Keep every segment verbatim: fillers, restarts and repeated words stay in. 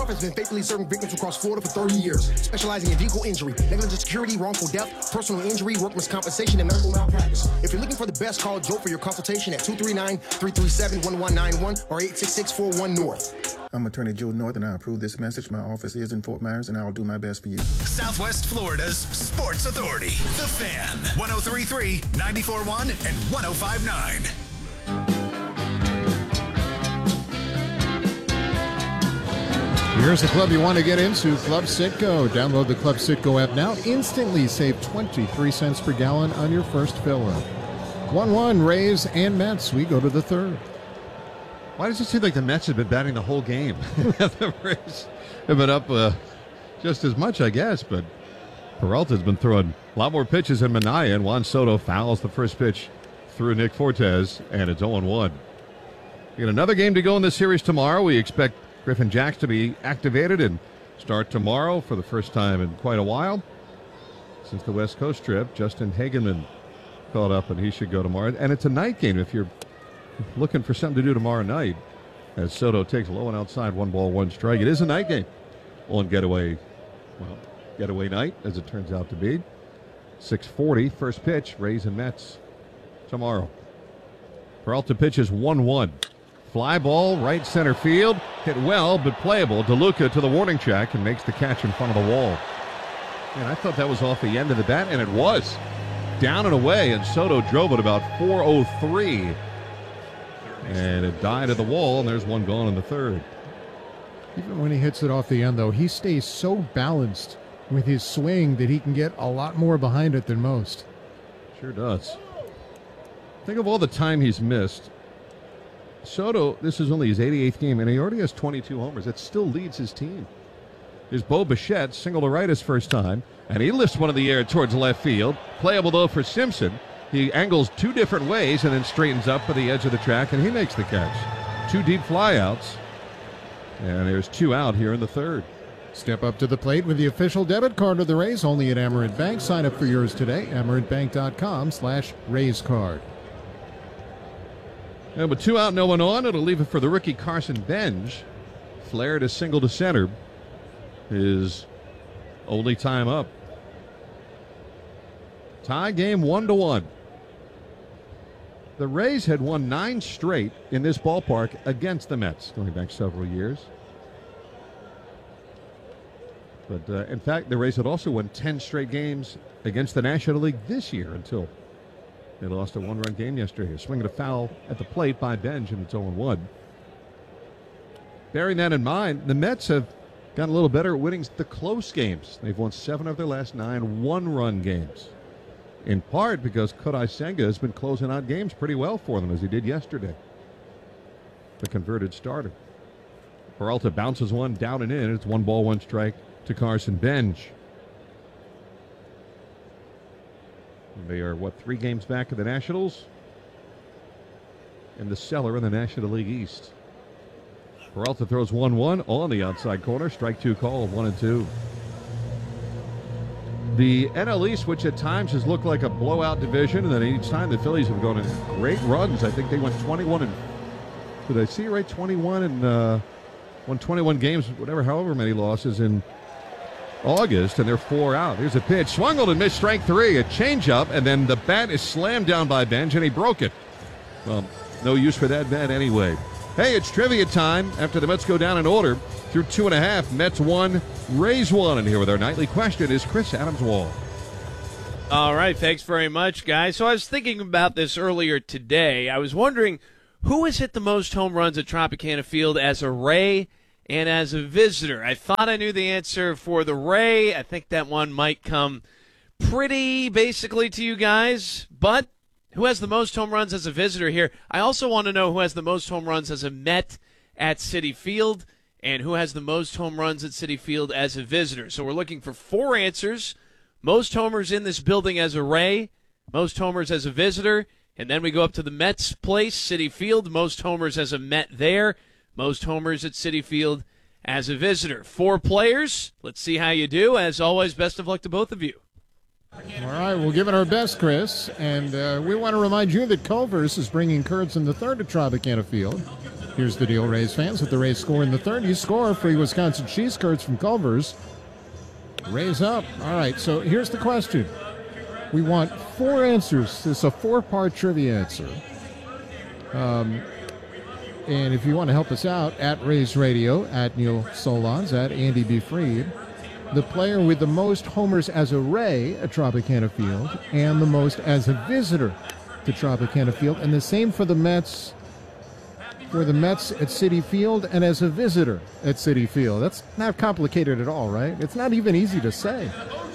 North has been faithfully serving victims across Florida for thirty years, specializing in vehicle injury, negligent security, wrongful death, personal injury, workman's compensation, and medical malpractice. If you're looking for the best, call Joe for your consultation at two three nine, three three seven, one one nine one or eight six six, four one, North. I'm Attorney Joe North, and I approve this message. My office is in Fort Myers, and I'll do my best for you. Southwest Florida's Sports Authority, The Fan, one oh three point three, ninety-four point one, and one oh five point nine. Here's the club you want to get into, Club Citgo. Download the Club Citgo app now. Instantly save twenty-three cents per gallon on your first fill-up. one one, Rays and Mets. We go to the third. Why does it seem like the Mets have been batting the whole game? The Rays have been up uh, just as much, I guess, but Peralta's been throwing a lot more pitches than Minaya, and Juan Soto fouls the first pitch through Nick Fortes, and it's oh one. We got another game to go in this series tomorrow. We expect Griffin Jacks to be activated and start tomorrow for the first time in quite a while. Since the West Coast trip, Justin Hageman called up, and he should go tomorrow. And it's a night game if you're looking for something to do tomorrow night, as Soto takes low and outside, one ball, one strike. It is a night game on getaway, well, getaway night, as it turns out to be. six forty, first pitch, Rays and Mets tomorrow. Peralta pitches one one. Fly ball, right center field, hit well, but playable. DeLuca to the warning track and makes the catch in front of the wall. And I thought that was off the end of the bat, and it was. Down and away, and Soto drove it about four oh three. And it died at the wall, and there's one gone in the third. Even when he hits it off the end, though, he stays so balanced with his swing that he can get a lot more behind it than most. Sure does. Think of all the time he's missed. Soto, this is only his eighty-eighth game, and he already has twenty-two homers. That still leads his team. There's Bo Bichette, single to right his first time, and he lifts one in the air towards left field. Playable, though, for Simpson. He angles two different ways and then straightens up at the edge of the track, and he makes the catch. Two deep flyouts, and there's two out here in the third. Step up to the plate with the official debit card of the Rays, only at Amerant Bank. Sign up for yours today, amerantbank.com slash Rays card. And with two out, no one on, it'll leave it for the rookie Carson Benj. Flared a single to center. His only time up. Tie game one to one. The Rays had won nine straight in this ballpark against the Mets, going back several years. But uh, in fact, the Rays had also won ten straight games against the National League this year until they lost a one-run game yesterday. A swing and a foul at the plate by Benj, and it's oh one. Bearing that in mind, the Mets have gotten a little better at winning the close games. They've won seven of their last nine one-run games, in part because Kodai Senga has been closing out games pretty well for them, as he did yesterday. The converted starter. Peralta bounces one down and in. It's one ball, one strike to Carson Benj. They are, what, three games back of the Nationals? In the cellar in the National League East. Peralta throws one one on the outside corner. Strike two call, one and two. The N L East, which at times has looked like a blowout division, and then each time the Phillies have gone in great runs. I think they went twenty-one and, did I see right? twenty-one and uh, won twenty-one games, whatever, however many losses in August, and they're four out. Here's a pitch. Swung on and missed, strike three. A changeup, and then the bat is slammed down by Benj, and he broke it. Well, no use for that bat anyway. Hey, it's trivia time after the Mets go down in order through two and a half. Mets one, Rays one. And here with our nightly question is Chris Adams-Wall. All right, thanks very much, guys. So I was thinking about this earlier today. I was wondering who has hit the most home runs at Tropicana Field as a Ray and as a visitor. I thought I knew the answer for the Ray. I think that one might come pretty basically to you guys, but who has the most home runs as a visitor here? I also want to know who has the most home runs as a Met at Citi Field and who has the most home runs at Citi Field as a visitor. So we're looking for four answers. Most homers in this building as a Ray, most homers as a visitor, and then we go up to the Mets place, Citi Field, most homers as a Met there, most homers at Citi Field as a visitor. Four players. Let's see how you do. As always, best of luck to both of you. All right, we'll give it our best, Chris. And uh, we want to remind you that Culver's is bringing Kurtz in the third to Tropicana Field. Here's the deal, Rays fans. With the Rays score in the third, you score free Wisconsin cheese curds from Culver's. Rays up. All right, so here's the question. We want four answers. This is a four-part trivia answer. Um, and if you want to help us out, at Rays Radio, at Neil Solondz, at Andy B. Freed, the player with the most homers as a Ray at Tropicana Field and the most as a visitor to Tropicana Field, and the same for the Mets, for the Mets at Citi Field and as a visitor at Citi Field. That's not complicated at all, right? It's not even easy to say.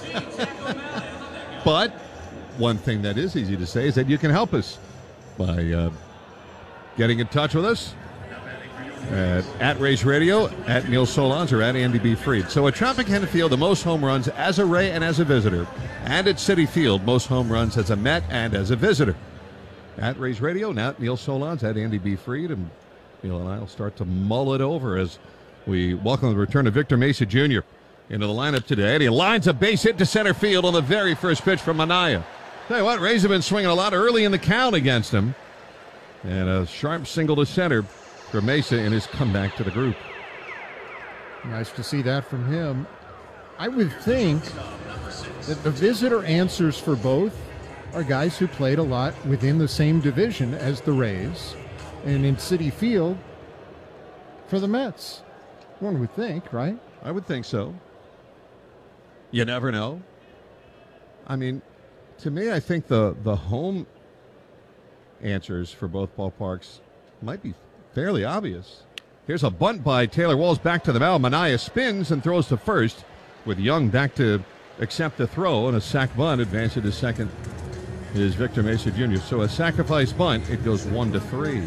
But one thing that is easy to say is that you can help us by uh, getting in touch with us at, at Rays Radio, at Neil Solondz, or at Andy B. Freed. So at Tropicana Field, the most home runs as a Ray and as a visitor. And at Citi Field, most home runs as a Met and as a visitor. At Rays Radio, now Neil Solondz, at Andy B. Freed, and Neil and I will start to mull it over as we welcome the return of Victor Mesa Junior into the lineup today. And he lines a base hit to center field on the very first pitch from Minaya. Tell you what, Rays have been swinging a lot early in the count against him. And a sharp single to center for Mesa in his comeback to the group. Nice to see that from him. I would think that the visitor answers for both are guys who played a lot within the same division as the Rays and in Citi Field for the Mets. One would think, right? I would think so. You never know. I mean, to me, I think the, the home answers for both ballparks might be fairly obvious. Here's a bunt by Taylor Walls back to the mound. Minaya spins and throws to first with Young back to accept the throw, and a sac bunt advances to second is Victor Mesa Junior So a sacrifice bunt, it goes one to three.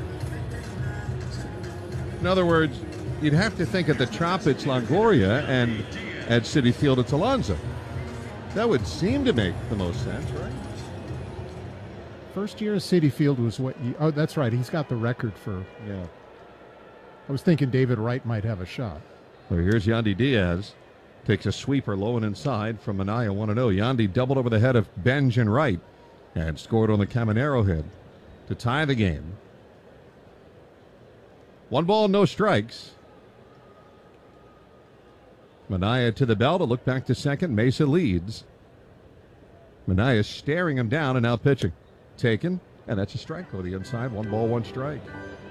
In other words, you'd have to think at the Trop it's Longoria, and at Citi Field it's Alonso. That would seem to make the most sense, right? First year at Citi Field was what you, oh, that's right. He's got the record for, Yeah. I was thinking David Wright might have a shot. So here's Yandy Diaz. Takes a sweeper low and inside from Minaya one oh. Yandy doubled over the head of Benj and Wright and scored on the Caminero hit to tie the game. One ball, no strikes. Minaya to the belt, a look back to second. Mesa leads. Minaya staring him down and now pitching. Taken, and that's a strike over the inside. One ball, one strike.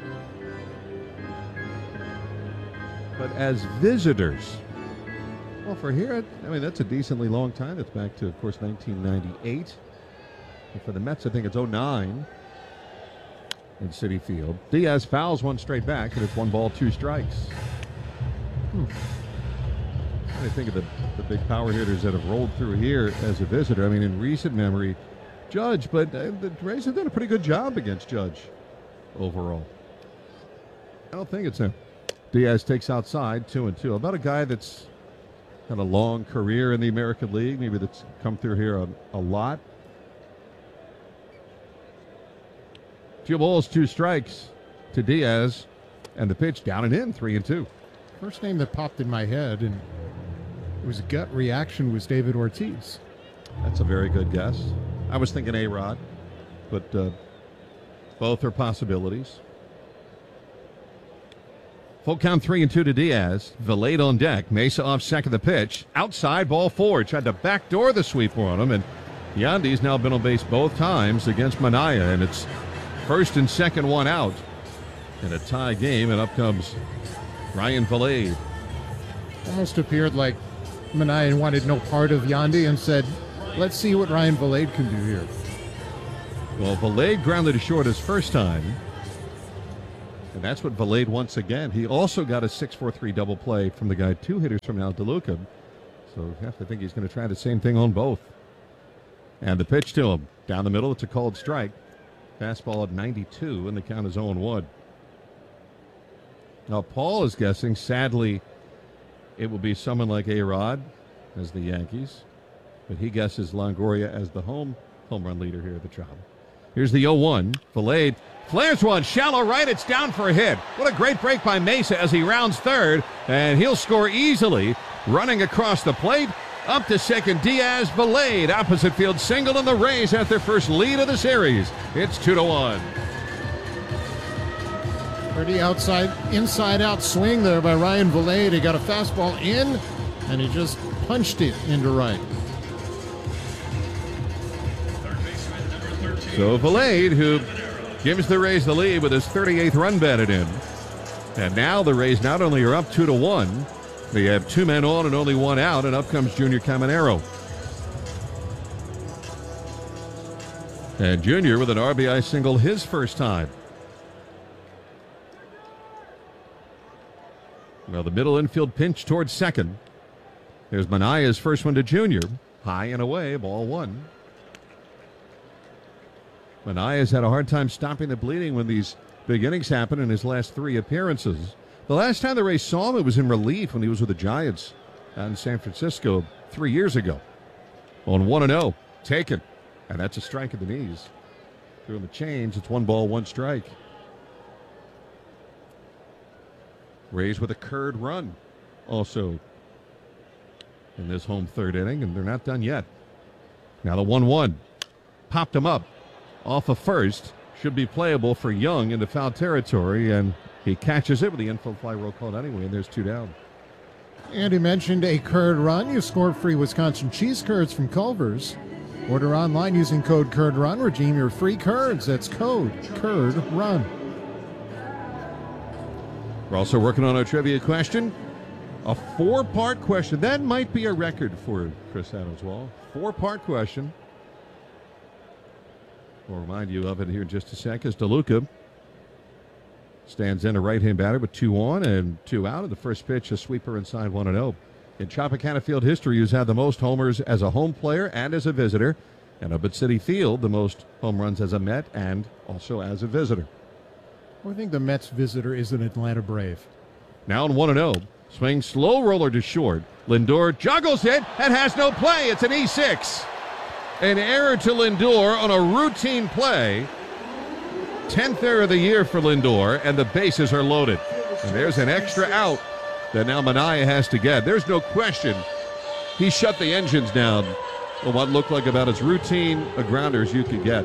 But as visitors, well, for here, I mean, that's a decently long time. That's back to, of course, nineteen ninety-eight. And for the Mets, I think it's oh nine in Citi Field. Diaz fouls one straight back, and it's one ball, two strikes. Hmm. I think of the, the big power hitters that have rolled through here as a visitor. I mean, in recent memory, Judge, but uh, the Rays have done a pretty good job against Judge overall. I don't think it's him. Diaz takes outside, two and two. About a guy that's had a long career in the American League, maybe that's come through here a, a lot. Two balls, two strikes to Diaz, and the pitch down and in, three and two. First name that popped in my head, and it was a gut reaction, was David Ortiz. That's a very good guess. I was thinking A-Rod, but uh, both are possibilities. Full count three and two to Diaz. Valade on deck. Mesa off second the pitch. Outside, ball four. Tried to backdoor the sweeper on him, and Yandy's now been on base both times against Minaya, and it's first and second, one out in a tie game, and up comes Ryan Valade. Almost appeared like Minaya wanted no part of Yandy and said, let's see what Ryan Valade can do here. Well, Valade grounded to short his first time, and that's what Valade wants again. He also got a six four three double play from the guy two hitters from now, DeLuca. So you have to think he's going to try the same thing on both. And the pitch to him. Down the middle, it's a called strike. Fastball at ninety-two, and the count is oh and one. Now, Paul is guessing, sadly, it will be someone like A-Rod as the Yankees. But he guesses Longoria as the home home run leader here at the Trop. Here's the oh one. Valade flares one, shallow right. It's down for a hit. What a great break by Mesa as he rounds third, and he'll score easily. Running across the plate, up to second, Diaz. Valade, opposite field single, and the Rays at their first lead of the series. It's two to one. Pretty outside, inside-out swing there by Ryan Vilade. He got a fastball in, and he just punched it into right. So Vilade, who gives the Rays the lead with his thirty-eighth run batted in. And now the Rays not only are up two to one, they have two men on and only one out, and up comes Junior Caminero. And Junior with an R B I single his first time. Well, the middle infield pinch towards second. There's Manaya's first one to Junior. High and away, ball one. Manaya's had a hard time stopping the bleeding when these big innings happen in his last three appearances. The last time the Rays saw him, it was in relief when he was with the Giants out in San Francisco three years ago. On one and oh, taken. And that's a strike at the knees. Doing the change, it's one ball, one strike. Rays with a Curd run also in this home third inning, and they're not done yet. Now the one one. Popped him up off of first. Should be playable for Young into foul territory, and he catches it with the infield fly roll called anyway, and there's two down. Andy mentioned a Curd run. You score free Wisconsin cheese curds from Culver's. Order online using code Curd Run. Redeem your free curds. That's code Curd Run. We're also working on a trivia question. A four-part question. That might be a record for Chris Adams-Wall. Four-part question. We'll remind you of it here in just a sec as DeLuca stands in a right-hand batter with two on and two out. And the first pitch, a sweeper inside one and oh. In Tropicana Field history, who's had the most homers as a home player and as a visitor. And up at Citi Field, the most home runs as a Met and also as a visitor. I think the Mets visitor is an Atlanta Brave. Now in one and oh. Swing slow roller to short. Lindor juggles it and has no play. It's an E six. An error to Lindor on a routine play. tenth error of the year for Lindor, and the bases are loaded. And there's an extra out that now Manaea has to get. There's no question. He shut the engines down on what looked like about as routine a grounder as you could get.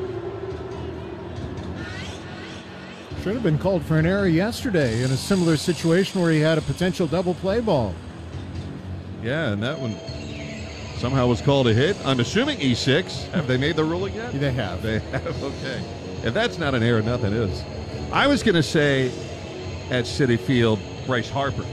Should have been called for an error yesterday in a similar situation where he had a potential double play ball. Yeah, and that one somehow was called a hit. I'm assuming E six. Have they made the ruling yet? They have. They have, okay. If that's not an error, nothing is. I was going to say at Citi Field, Bryce Harper.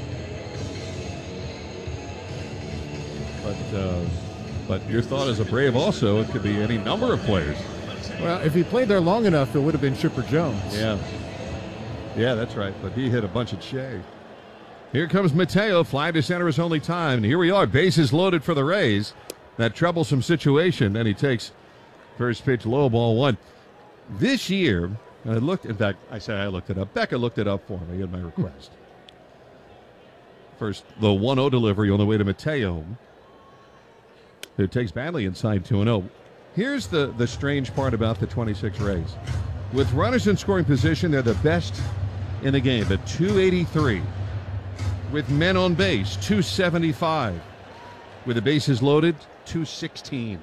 But, uh, but your thought as a Brave also, it could be any number of players. Well, if he played there long enough, it would have been Chipper Jones. Yeah. Yeah, that's right. But he hit a bunch of shade. Here comes Mateo. Fly to center his only time. And here we are. Bases loaded for the Rays. That troublesome situation. And he takes first pitch low, ball one. This year, I looked, in fact, I said I looked it up. Becca looked it up for me in my request. First, the one oh delivery on the way to Mateo, who takes badly inside two and oh. Here's the, the strange part about the twenty-six Rays. With runners in scoring position, they're the best in the game at two eighty-three. With men on base, two seventy-five. With the bases loaded, two sixteen.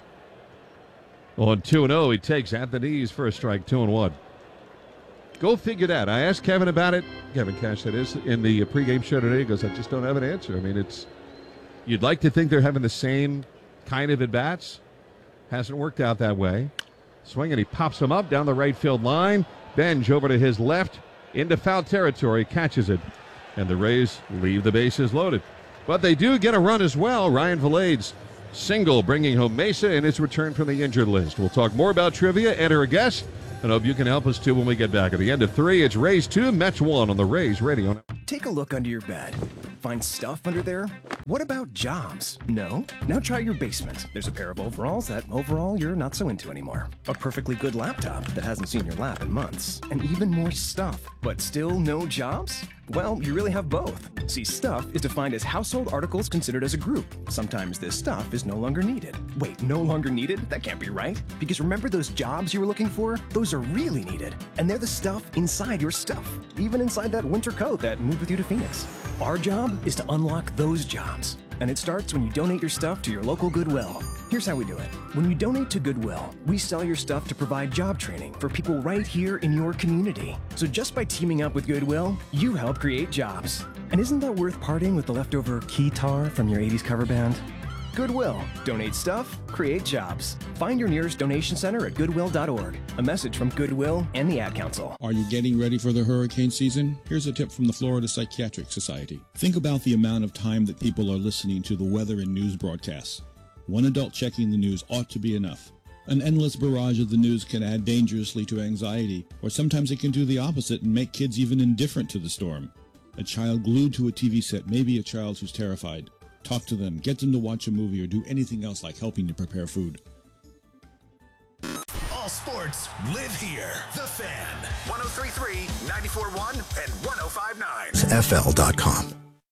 On two and oh, he takes at the knees for a strike, two and one. Go figure that. I asked Kevin about it. Kevin Cash, that is, in the pregame show today. He goes, I just don't have an answer. I mean, it's, you'd like to think they're having the same kind of at-bats. Hasn't worked out that way. Swing, and he pops him up down the right field line. Benj over to his left into foul territory, catches it. And the Rays leave the bases loaded. But they do get a run as well. Ryan Vilade's single bringing home Mesa in his return from the injured list. We'll talk more about trivia, enter a guest, and hope you can help us too when we get back. At the end of three, it's Rays two, Mets one on the Rays Radio. Take a look under your bed. Find stuff under there? What about jobs? No? Now try your basement. There's a pair of overalls that overall you're not so into anymore. A perfectly good laptop that hasn't seen your lap in months. And even more stuff. But still no jobs? Well, you really have both. See, stuff is defined as household articles considered as a group. Sometimes this stuff is no longer needed. Wait, no longer needed? That can't be right. Because remember those jobs you were looking for? Those are really needed. And they're the stuff inside your stuff. Even inside that winter coat that moved with you to Phoenix. Our job is to unlock those jobs. and it starts when you donate your stuff to your local Goodwill. Here's how we do it. When you donate to Goodwill, we sell your stuff to provide job training for people right here in your community. So just by teaming up with Goodwill, you help create jobs. And isn't that worth parting with the leftover keytar from your eighties cover band? Goodwill. Donate stuff, create jobs. Find your nearest donation center at goodwill dot org. A message from Goodwill and the Ad Council. Are you getting ready for the hurricane season? Here's a tip from the Florida Psychiatric Society. Think about the amount of time that people are listening to the weather and news broadcasts. One adult checking the news ought to be enough. An endless barrage of the news can add dangerously to anxiety, or sometimes it can do the opposite and make kids even indifferent to the storm. A child glued to a T V set may be a child who's terrified. Talk to them, get them to watch a movie, or do anything else like helping to prepare food. All sports live here. The Fan. one oh three point three, ninety-four point one, and one oh five point nine. F L dot com.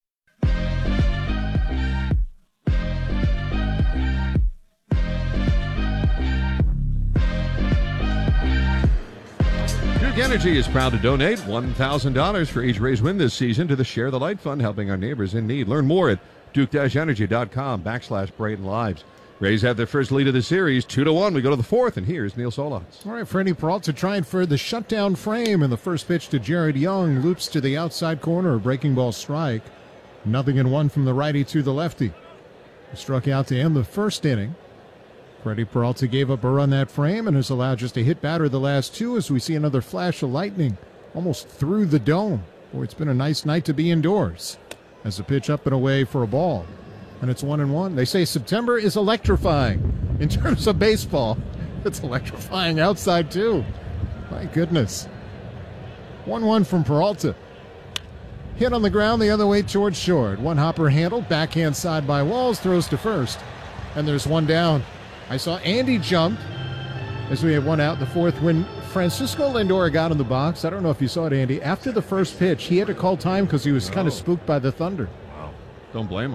Duke Energy is proud to donate one thousand dollars for each Rays win this season to the Share the Light Fund, helping our neighbors in need. Learn more at duke-energy.com backslash Braden Lives. Rays have their first lead of the series, two to one. We go to the fourth, and here's Neil Solondz. All right, Freddie Peralta trying for the shutdown frame, and the first pitch to Jared Young loops to the outside corner, a breaking ball strike. Nothing in one from the righty to the lefty. He struck out to end the first inning. Freddie Peralta gave up a run that frame and has allowed just a hit batter the last two as we see another flash of lightning almost through the dome. Boy, it's been a nice night to be indoors. As a pitch up and away for a ball. And it's one and one. They say September is electrifying in terms of baseball. It's electrifying outside, too. My goodness. one one from Peralta. Hit on the ground the other way towards short. One hopper handled, backhand side by Walls, throws to first. And there's one down. I saw Andy jump as we have one out in the fourth when Francisco Lindor got in the box. I don't know if you saw it, Andy. After the first pitch, he had to call time because he was no. kind of spooked by the thunder. Wow. Don't blame him.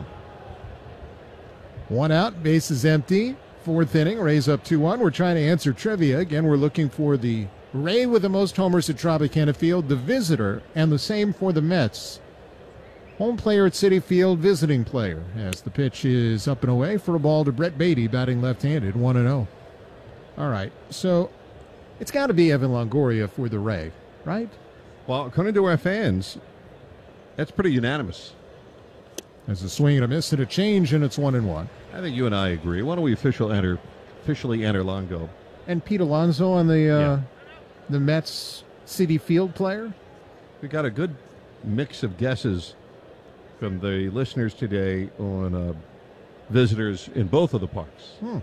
One out, base is empty. Fourth inning, Rays up two one. We're trying to answer trivia. Again, we're looking for the Ray with the most homers at Tropicana Field, the visitor, and the same for the Mets. Home player at Citi Field, visiting player. As the pitch is up and away for a ball to Brett Beatty, batting left-handed, one and oh. All right, so it's got to be Evan Longoria for the Ray, right? Well, according to our fans, that's pretty unanimous. As a swing and a miss and a change, and it's one and one. I think you and I agree. Why don't we official enter, officially enter Longo? And Pete Alonso on the uh, yeah. the Mets Citi Field player? We got a good mix of guesses from the listeners today on uh, visitors in both of the parks. Hmm.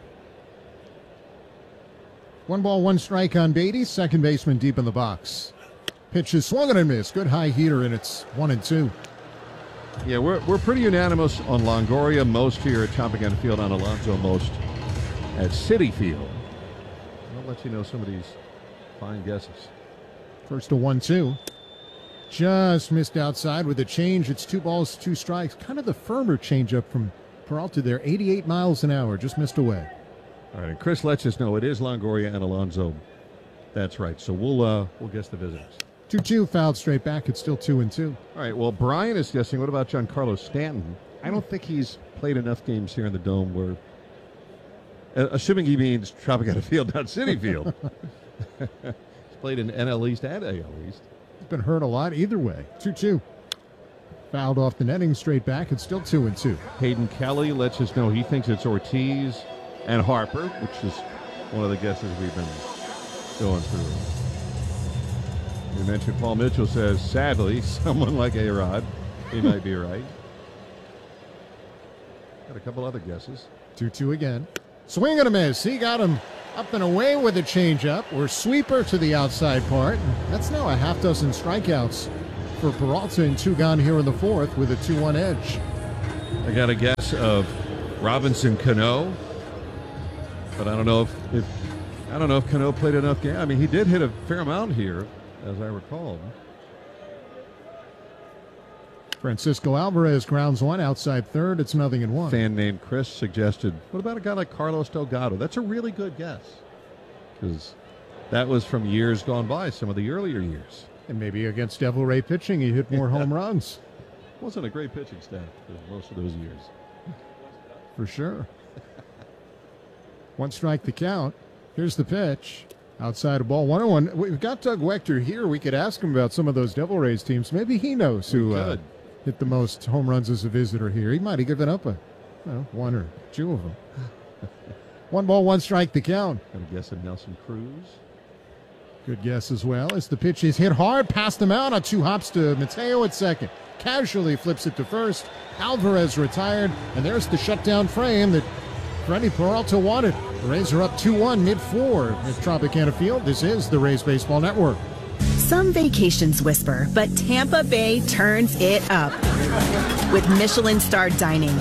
One ball, one strike on Beatty. Second baseman deep in the box. Pitch is swung and a miss. Good high heater, and it's one and two. Yeah, we're we're pretty unanimous on Longoria, most here at Tropicana Field, on Alonso, most at Citi Field. I'll let you know some of these fine guesses. First to one two. Just missed outside with a change. It's two balls, two strikes. Kind of the firmer changeup from Peralta there. eighty-eight miles an hour. Just missed away. All right, and Chris lets us know it is Longoria and Alonso. That's right. So we'll uh, we'll guess the visitors. two two, fouled straight back. It's still two and two. All right, well, Brian is guessing. What about Giancarlo Stanton? I don't think he's played enough games here in the Dome where, uh, assuming he means Tropicana Field, not Citi Field. He's played in N L East and A L East. He's been hurt a lot either way. two two. Fouled off the netting, straight back. It's still two and two. Hayden Kelly lets us know he thinks it's Ortiz and Harper, which is one of the guesses we've been going through. You mentioned Paul Mitchell says, sadly, someone like A-Rod. He might be right. Got a couple other guesses. two two again. Swing and a miss. He got him up and away with a changeup or sweeper to the outside part. That's now a half dozen strikeouts for Peralta, and two gone here in the fourth with a two one edge. I got a guess of Robinson Cano, but I don't know if, if I don't know if Cano played enough game. I mean, he did hit a fair amount here, as I recall. Francisco Alvarez grounds one outside third. It's nothing in one. Fan named Chris suggested, what about a guy like Carlos Delgado? That's a really good guess, because that was from years gone by, some of the earlier years. And maybe against Devil Ray pitching, he hit more home runs. Wasn't a great pitching staff for most of those years. For sure. One strike the count. Here's the pitch. Outside of ball one oh one. We've got Doug Wechter here. We could ask him about some of those Devil Rays teams. Maybe he knows who uh, hit the most home runs as a visitor here. He might have given up a well, one or two of them. One ball, one strike the count. Gonna guess at Nelson Cruz. Good guess as well. As the pitch is hit hard, past him out on two hops to Mateo at second. Casually flips it to first. Alvarez retired, and there's the shutdown frame that Freddie Peralta wanted. The Rays are up two one mid-four at Tropicana Field. This is the Rays Baseball Network. Some vacations whisper, but Tampa Bay turns it up with Michelin-starred dining,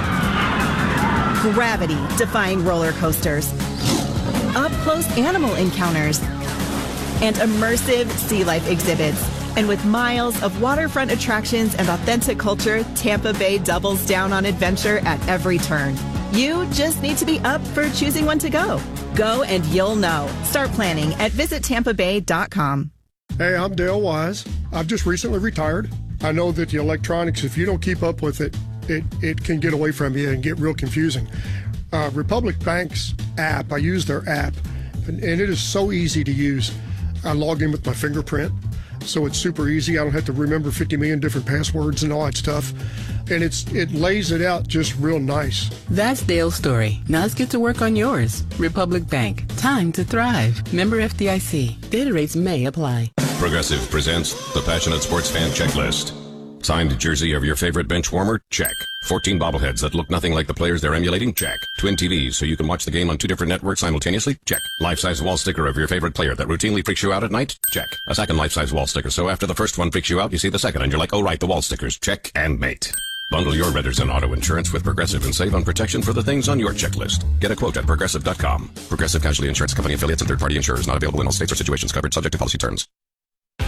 gravity-defying roller coasters, up-close animal encounters, and immersive sea life exhibits. And with miles of waterfront attractions and authentic culture, Tampa Bay doubles down on adventure at every turn. You just need to be up for choosing when to go. Go and you'll know. Start planning at visit tampa bay dot com. Hey, I'm Dale Wise. I've just recently retired. I know that the electronics, if you don't keep up with it, it, it can get away from you and get real confusing. Uh, Republic Bank's app, I use their app, and, and it is so easy to use. I log in with my fingerprint, so it's super easy. I don't have to remember fifty million different passwords and all that stuff. And it's it lays it out just real nice. That's Dale's story. Now let's get to work on yours. Republic Bank. Time to thrive. Member F D I C. Data rates may apply. Progressive presents the Passionate Sports Fan Checklist. Signed jersey of your favorite bench warmer? Check. fourteen bobbleheads that look nothing like the players they're emulating? Check. Twin T Vs so you can watch the game on two different networks simultaneously? Check. Life-size wall sticker of your favorite player that routinely freaks you out at night? Check. A second life-size wall sticker so after the first one freaks you out, you see the second and you're like, oh right, the wall stickers. Check and mate. Bundle your renters and auto insurance with Progressive and save on protection for the things on your checklist. Get a quote at progressive dot com. Progressive Casualty Insurance Company affiliates and third-party insurers not available in all states or situations covered subject to policy terms.